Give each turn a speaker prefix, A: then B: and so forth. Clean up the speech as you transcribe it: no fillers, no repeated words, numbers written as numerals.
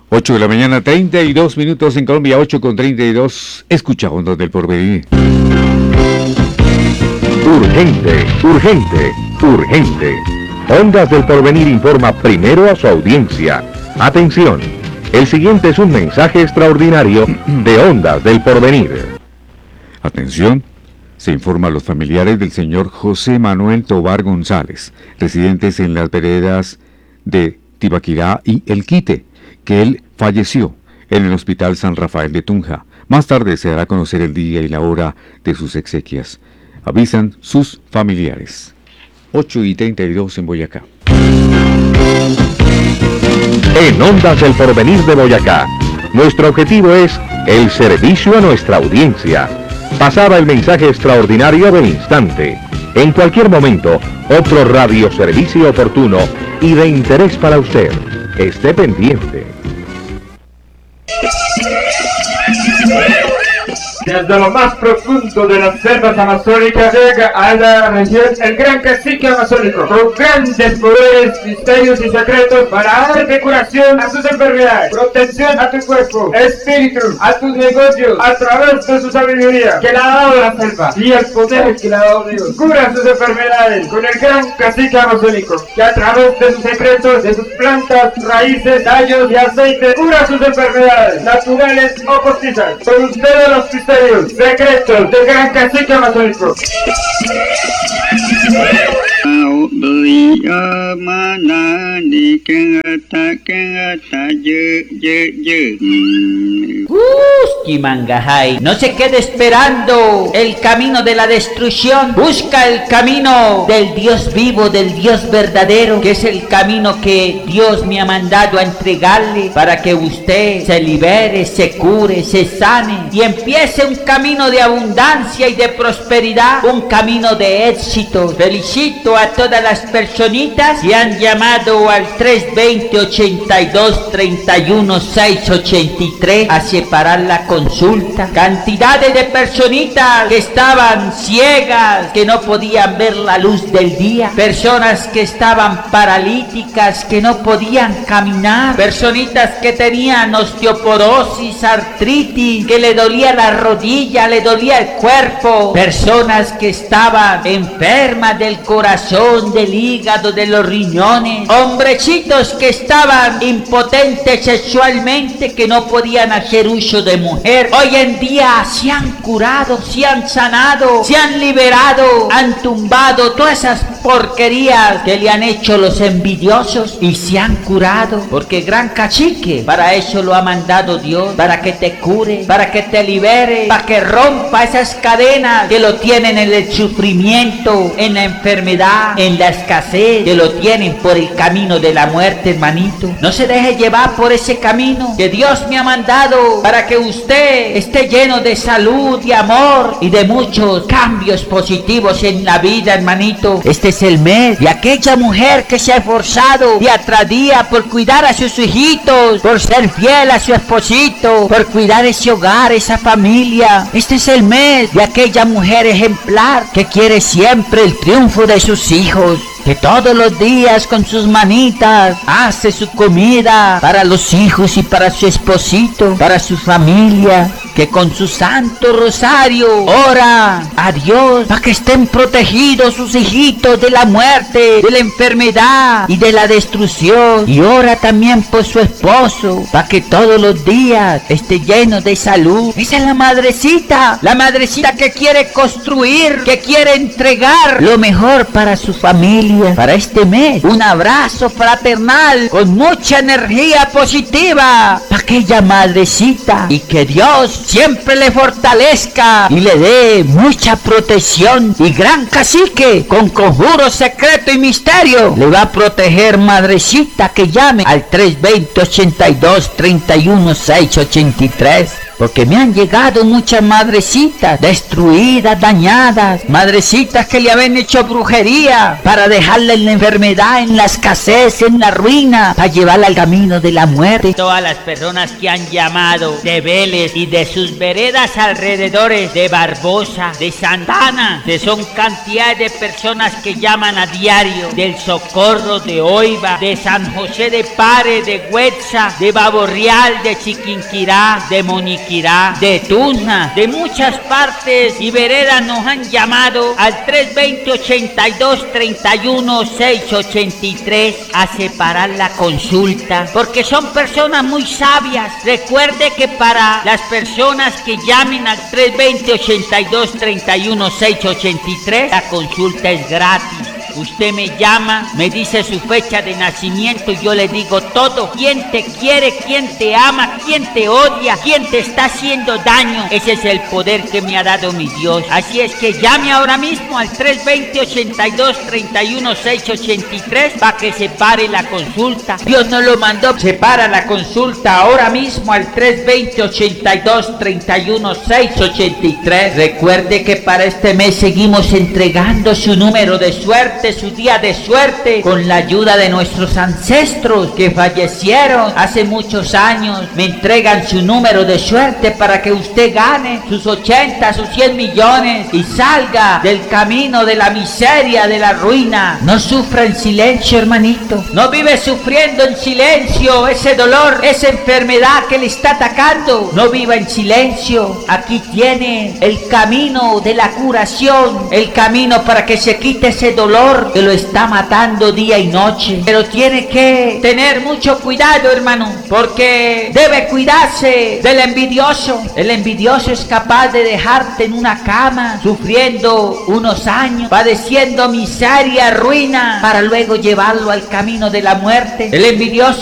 A: 8 de la mañana, 32 minutos en Colombia, 8:32. Escucha Ondas del Porvenir.
B: Urgente, urgente, urgente. Ondas del Porvenir informa primero a su audiencia. Atención, el siguiente es un mensaje extraordinario de Ondas del Porvenir.
A: Atención, se informa a los familiares del señor José Manuel Tobar González, residentes en las veredas de Tibaquirá y El Quite, que él falleció en el Hospital San Rafael de Tunja. Más tarde se dará a conocer el día y la hora de sus exequias. Avisan sus familiares. 8:32 en Boyacá.
B: En Ondas del Porvenir de Boyacá, nuestro objetivo es el servicio a nuestra audiencia. Pasaba el mensaje extraordinario del instante. En cualquier momento, otro radioservicio oportuno y de interés para usted. Esté pendiente.
C: Desde lo más profundo de las selvas amazónicas llega a la región el gran cacique amazónico, con grandes poderes, misterios y secretos para darte curación a tus enfermedades, protección a tu cuerpo, espíritu, a tus negocios, a través de su sabiduría que le ha dado la selva y el poder que le ha dado Dios. Cura sus enfermedades con el gran cacique amazónico, que a través de sus secretos, de sus plantas, raíces, tallos y aceites, cura sus enfermedades naturales o postizas. Con ustedes los misterios, secretos del gran cacique amazónico.
D: Mangajay, no se quede esperando el camino de la destrucción. Busca el camino del Dios vivo, del Dios verdadero, que es el camino que Dios me ha mandado a entregarle para que usted se libere, se cure, se sane y empiece un camino de abundancia y de prosperidad, un camino de éxito. Felicito a todas las personitas que han llamado al 320-82-31-683 a separar la consulta. Cantidades de personitas que estaban ciegas, que no podían ver la luz del día, personas que estaban paralíticas, que no podían caminar, personitas que tenían osteoporosis, artritis, que le dolía la rodilla, le dolía el cuerpo, personas que estaban enfermas del corazón, del hígado, de los riñones, hombrecitos que estaban impotentes sexualmente, que no podían hacer uso de mujer. Hoy en día se han curado, se han sanado, se han liberado, han tumbado todas esas porquerías que le han hecho los envidiosos y se han curado, porque gran cacique para eso lo ha mandado Dios, para que te cure, para que te libere, para que rompa esas cadenas que lo tienen en el sufrimiento, en la enfermedad, en la escasez, que lo tienen por el camino de la muerte, hermanito. No se deje llevar por ese camino que Dios me ha mandado para que usted esté lleno de salud, de amor y de muchos cambios positivos en la vida, hermanito. Este es el mes de aquella mujer que se ha esforzado día tras día por cuidar a sus hijitos, por ser fiel a su esposito, por cuidar ese hogar, esa familia. Este es el mes de aquella mujer ejemplar que quiere siempre el triunfo de sus hijos, que todos los días con sus manitas hace su comida para los hijos y para su esposito, para su familia, que con su santo rosario ora a Dios para que estén protegidos sus hijitos de la muerte, de la enfermedad y de la destrucción, y ora también por su esposo para que todos los días esté lleno de salud. Esa es la madrecita que quiere construir, que quiere entregar lo mejor para su familia. Para este mes, un abrazo fraternal con mucha energía positiva para aquella madrecita, y que Dios siempre le fortalezca y le dé mucha protección. Y gran cacique con conjuro secreto y misterio le va a proteger, madrecita, que llame al 320-82-31-683. porque me han llegado muchas madrecitas destruidas, dañadas, madrecitas que le habían hecho brujería para dejarle en la enfermedad, en la escasez, en la ruina, para llevarla al camino de la muerte. Todas las personas que han llamado de Vélez y de sus veredas alrededores, de Barbosa, de Santana, que son cantidad de personas que llaman a diario, del Socorro, de Oiva, de San José de Pare, de Huetza, de Baborreal, de Chiquinquirá, de Moniquirá, de Tuzna, de muchas partes y veredas nos han llamado al 320-82-31-683 a separar la consulta, porque son personas muy sabias. Recuerde que para las personas que llamen al 320-82-31-683 la consulta es gratis. Usted me llama, me dice su fecha de nacimiento y yo le digo todo. ¿Quién te quiere? ¿Quién te ama? ¿Quién te odia? ¿Quién te está haciendo daño? Ese es el poder que me ha dado mi Dios. Así es que llame ahora mismo al 320-82-31-683 para que se pare la consulta. Dios no lo mandó. Se para la consulta ahora mismo al 320-82-31-683. Recuerde que para este mes seguimos entregando su número de suerte, su día de suerte, con la ayuda de nuestros ancestros que fallecieron hace muchos años. Me entregan su número de suerte para que usted gane sus 80, sus 100 millones y salga del camino de la miseria, de la ruina. No sufra en silencio, hermanito. No vive sufriendo en silencio ese dolor, esa enfermedad que le está atacando. No viva en silencio. Aquí tiene el camino de la curación, el camino para que se quite ese dolor que lo está matando día y noche. Pero tiene que tener mucho cuidado, hermano, porque debe cuidarse del envidioso. El envidioso es capaz de dejarte en una cama sufriendo unos años, padeciendo miseria, ruina, para luego llevarlo al camino de la muerte. El envidioso